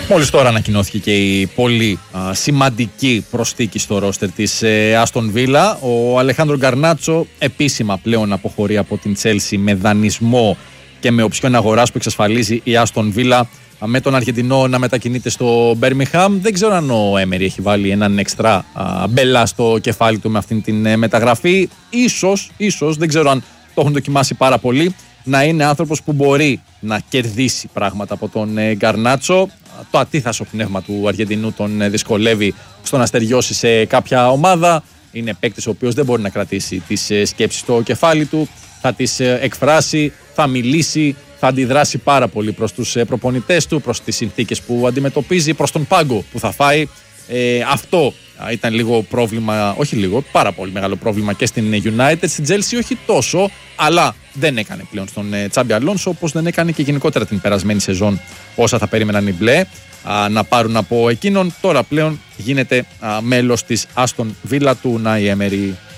Μόλις τώρα ανακοινώθηκε και η πολύ σημαντική προσθήκη στο ρόστερ της Άστον Βίλα. Ο Αλεχάνδρο Γκαρνάτσο επίσημα πλέον αποχωρεί από την Τσέλσι με δανεισμό και με οψιόν αγοράς που εξασφαλίζει η Άστον Βίλα, με τον Αργεντινό να μετακινείται στο Μπέρμιγχαμ. Δεν ξέρω αν ο Έμερι έχει βάλει έναν εξτρά μπελά στο κεφάλι του με αυτήν την μεταγραφή. Ίσως, δεν ξέρω αν το έχουν δοκιμάσει πάρα πολύ, να είναι άνθρωπος που μπορεί να κερδίσει πράγματα από τον Γκαρνάτσο. Το ατίθασο πνεύμα του Αργεντινού τον δυσκολεύει στο να στεριώσει σε κάποια ομάδα. Είναι παίκτης ο οποίος δεν μπορεί να κρατήσει τις σκέψεις στο κεφάλι του. Θα τις εκφράσει, θα μιλήσει, θα αντιδράσει πάρα πολύ προς τους προπονητές του, προς τις συνθήκες που αντιμετωπίζει, προς τον πάγκο που θα φάει. Αυτό ήταν λίγο πρόβλημα, όχι λίγο, πάρα πολύ μεγάλο πρόβλημα και στην United. Στην Chelsea όχι τόσο, αλλά δεν έκανε πλέον στον Τσάμπι Αλόνσο, όπως δεν έκανε και γενικότερα την περασμένη σεζόν όσα θα περίμεναν οι μπλε να πάρουν από εκείνον. Τώρα πλέον γίνεται μέλος της Άστον Βίλα του Ουνάι Έμερι.